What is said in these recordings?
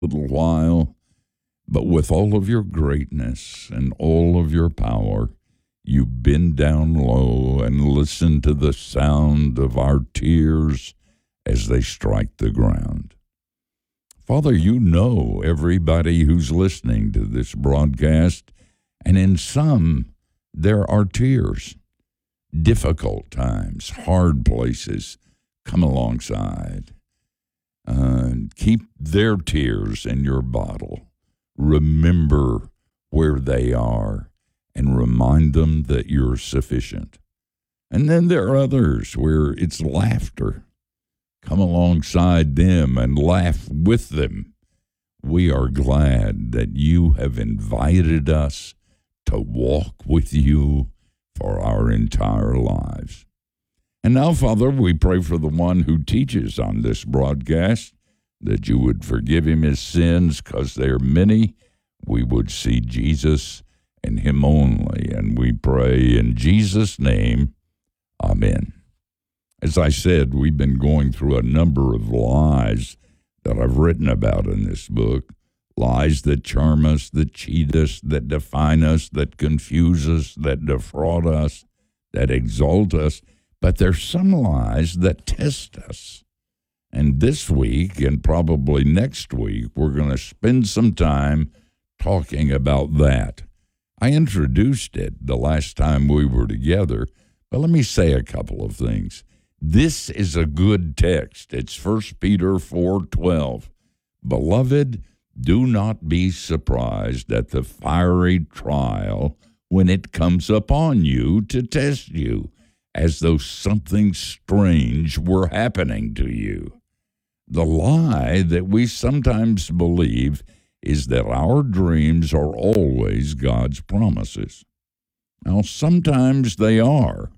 little while, but with all of your greatness and all of your power, you bend down low and listen to the sound of our tears as they strike the ground. Father, you know everybody who's listening to this broadcast, and in some, there are tears. Difficult times, hard places come alongside. Keep their tears in your bottle. Remember where they are and remind them that you're sufficient. And then there are others where it's laughter. Come alongside them and laugh with them. We are glad that you have invited us to walk with you for our entire lives. And now, Father, we pray for the one who teaches on this broadcast, that you would forgive him his sins, because they are many. We would see Jesus and him only. And we pray in Jesus' name, amen. As I said, we've been going through a number of lies that I've written about in this book. Lies that charm us, that cheat us, that define us, that confuse us, that defraud us, that exalt us. But there's some lies that test us. And this week, and probably next week, we're going to spend some time talking about that. I introduced it the last time we were together, but let me say a couple of things. This is a good text. It's 1 Peter 4:12. Beloved, do not be surprised at the fiery trial when it comes upon you to test you, as though something strange were happening to you. The lie that we sometimes believe is that our dreams are always God's promises. Now, sometimes they are,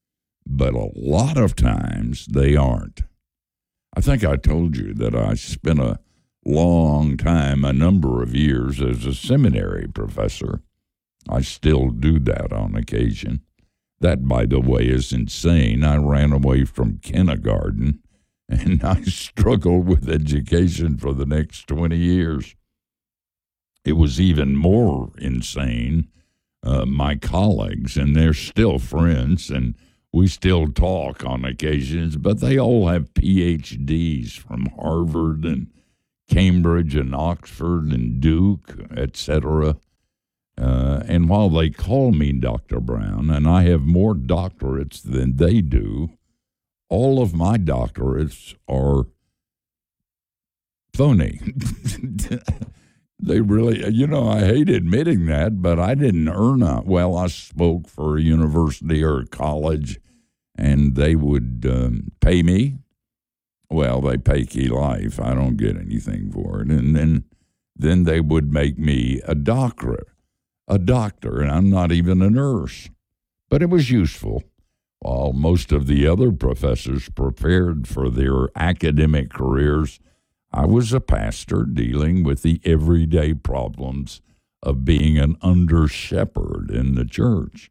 but a lot of times they aren't. I think I told you that I spent a long time, a number of years, as a seminary professor. I still do that on occasion. That, by the way, is insane. I ran away from kindergarten, and I struggled with education for the next 20 years. It was even more insane. My colleagues, and they're still friends, and we still talk on occasions, but they all have PhDs from Harvard and Cambridge and Oxford and Duke, etc. And while they call me Dr. Brown, and I have more doctorates than they do, all of my doctorates are phony. They really, I hate admitting that, but I didn't earn well, I spoke for a university or a college, and they would pay me. Well, they pay Key Life. I don't get anything for it. And then they would make me a doctor, and I'm not even a nurse. But it was useful. While most of the other professors prepared for their academic careers, I was a pastor dealing with the everyday problems of being an under-shepherd in the church.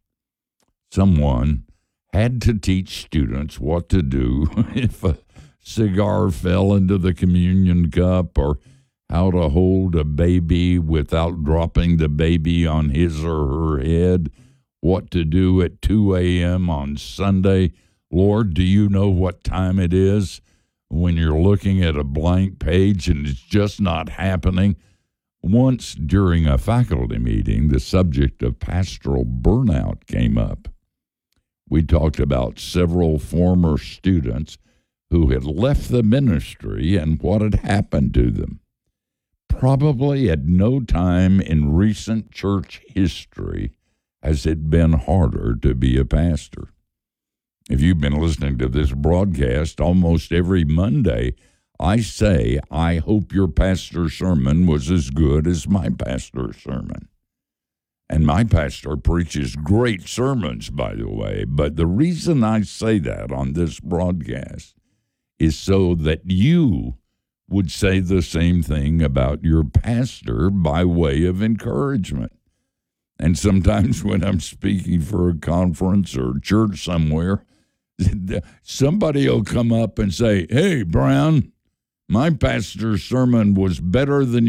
Someone had to teach students what to do if a cigar fell into the communion cup, or how to hold a baby without dropping the baby on his or her head, what to do at 2 a.m. on Sunday. Lord, do you know what time it is? When you're looking at a blank page and it's just not happening. Once during a faculty meeting, the subject of pastoral burnout came up. We talked about several former students who had left the ministry and what had happened to them. Probably at no time in recent church history has it been harder to be a pastor. If you've been listening to this broadcast, almost every Monday, I say, I hope your pastor's sermon was as good as my pastor's sermon. And my pastor preaches great sermons, by the way. But the reason I say that on this broadcast is so that you would say the same thing about your pastor by way of encouragement. And sometimes when I'm speaking for a conference or church somewhere, somebody will come up and say, hey, Brown, my pastor's sermon was better than